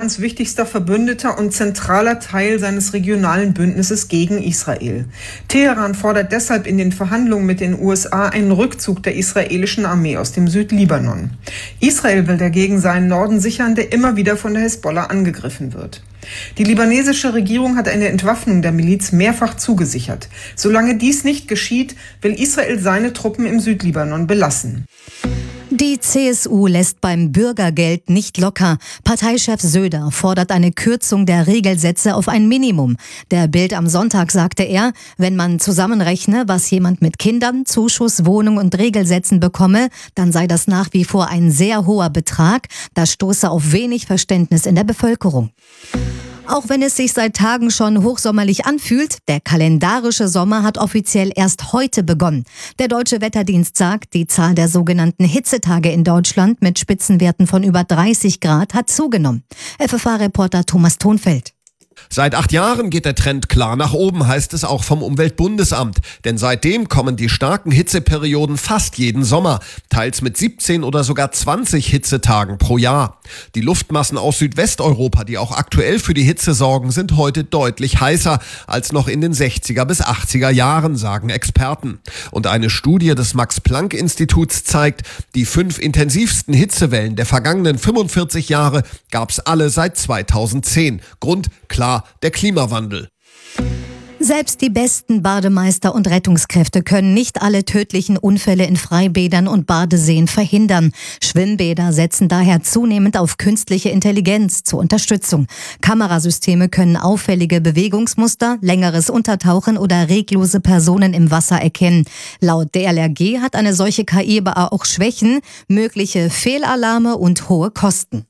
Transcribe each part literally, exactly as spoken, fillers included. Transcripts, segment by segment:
Irans wichtigster Verbündeter und zentraler Teil seines regionalen Bündnisses gegen Israel. Teheran fordert deshalb in den Verhandlungen mit den U S A einen Rückzug der israelischen Armee aus dem Südlibanon. Israel will dagegen seinen Norden sichern, der immer wieder von der Hisbollah angegriffen wird. Die libanesische Regierung hat eine Entwaffnung der Miliz mehrfach zugesichert. Solange dies nicht geschieht, will Israel seine Truppen im Südlibanon belassen. Die C S U lässt beim Bürgergeld nicht locker. Parteichef Söder fordert eine Kürzung der Regelsätze auf ein Minimum. Der Bild am Sonntag sagte er, wenn man zusammenrechne, was jemand mit Kindern, Zuschuss, Wohnung und Regelsätzen bekomme, dann sei das nach wie vor ein sehr hoher Betrag. Das stoße auf wenig Verständnis in der Bevölkerung. Auch wenn es sich seit Tagen schon hochsommerlich anfühlt, der kalendarische Sommer hat offiziell erst heute begonnen. Der Deutsche Wetterdienst sagt, die Zahl der sogenannten Hitzetage in Deutschland mit Spitzenwerten von über dreißig Grad hat zugenommen. F F A-Reporter Thomas Thonfeld. Seit acht Jahren geht der Trend klar nach oben, heißt es auch vom Umweltbundesamt. Denn seitdem kommen die starken Hitzeperioden fast jeden Sommer, teils mit siebzehn oder sogar zwanzig Hitzetagen pro Jahr. Die Luftmassen aus Südwesteuropa, die auch aktuell für die Hitze sorgen, sind heute deutlich heißer als noch in den sechziger bis achtziger Jahren, sagen Experten. Und eine Studie des Max-Planck-Instituts zeigt, die fünf intensivsten Hitzewellen der vergangenen fünfundvierzig Jahre gab es alle seit zweitausendzehn. Grund, klar, der Klimawandel. Selbst die besten Bademeister und Rettungskräfte können nicht alle tödlichen Unfälle in Freibädern und Badeseen verhindern. Schwimmbäder setzen daher zunehmend auf künstliche Intelligenz zur Unterstützung. Kamerasysteme können auffällige Bewegungsmuster, längeres Untertauchen oder reglose Personen im Wasser erkennen. Laut D L R G hat eine solche K I aber auch Schwächen, mögliche Fehlalarme und hohe Kosten.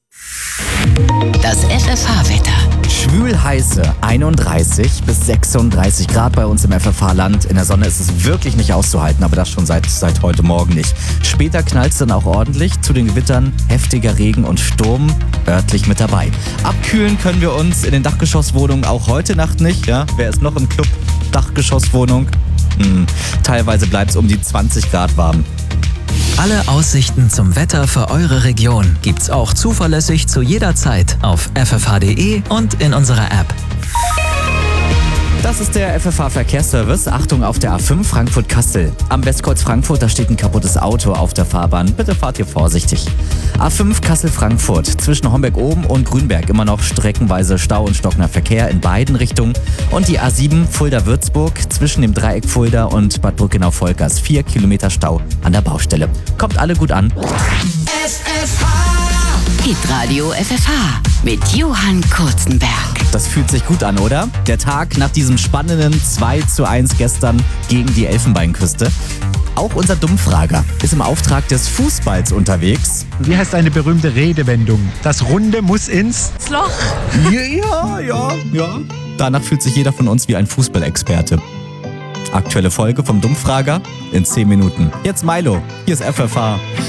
Das F F H-Wetter. Schwül heiße einunddreißig bis sechsunddreißig Grad bei uns im F F H-Land. In der Sonne ist es wirklich nicht auszuhalten, aber das schon seit, seit heute Morgen nicht. Später knallt es dann auch ordentlich. Zu den Gewittern heftiger Regen und Sturm örtlich mit dabei. Abkühlen können wir uns in den Dachgeschosswohnungen auch heute Nacht nicht. Ja? Wer ist noch im Club? Dachgeschosswohnung? Hm. Teilweise bleibt es um die zwanzig Grad warm. Alle Aussichten zum Wetter für eure Region gibt's auch zuverlässig zu jeder Zeit auf f f h punkt d e und in unserer App. Das ist der F F H-Verkehrsservice. Achtung auf der A fünf Frankfurt-Kassel. Am Westkreuz Frankfurt, da steht ein kaputtes Auto auf der Fahrbahn. Bitte fahrt hier vorsichtig. A fünf Kassel-Frankfurt. Zwischen Homberg-Oben und Grünberg immer noch streckenweise Stau und stockender Verkehr in beiden Richtungen. Und die A sieben Fulda-Würzburg zwischen dem Dreieck Fulda und Bad Brückenau-Volkers. Vier Kilometer Stau an der Baustelle. Kommt alle gut an. F F H Hitradio F F H mit Johann Kurzenberg. Das fühlt sich gut an, oder? Der Tag nach diesem spannenden zwei zu eins gestern gegen die Elfenbeinküste. Auch unser Dummfrager ist im Auftrag des Fußballs unterwegs. Wie heißt eine berühmte Redewendung? Das Runde muss ins Loch. Ja, ja, ja. Danach fühlt sich jeder von uns wie ein Fußballexperte. Aktuelle Folge vom Dummfrager in zehn Minuten. Jetzt Milo, hier ist F F H.